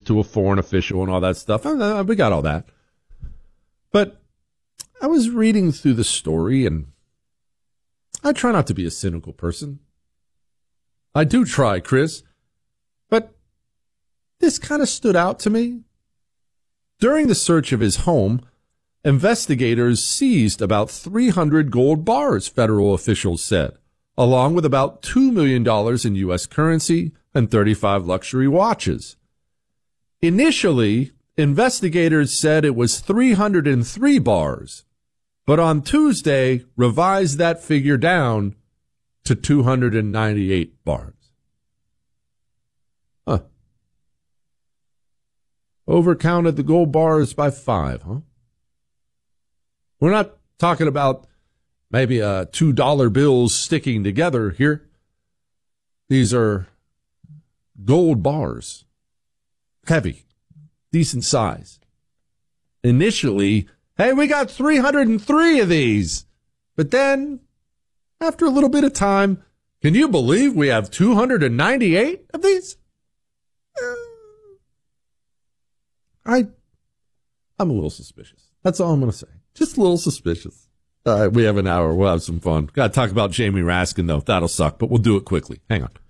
to a foreign official and all that stuff. We got all that. But I was reading through the story, and I try not to be a cynical person. I do try, Chris. But this kind of stood out to me. During the search of his home, investigators seized about 300 gold bars, federal officials said, along with about $2 million in U.S. currency and 35 luxury watches. Initially, investigators said it was 303 bars, but on Tuesday revised that figure down to 298 bars. Huh. Overcounted the gold bars by 5, huh? We're not talking about maybe $2 bills sticking together here. These are gold bars. Heavy. Decent size. Initially, hey, we got 303 of these. But then, after a little bit of time, can you believe we have 298 of these? I'm a little suspicious. That's all I'm going to say. Just a little suspicious. All right, we have an hour. We'll have some fun. Got to talk about Jamie Raskin, though. That'll suck, but we'll do it quickly. Hang on.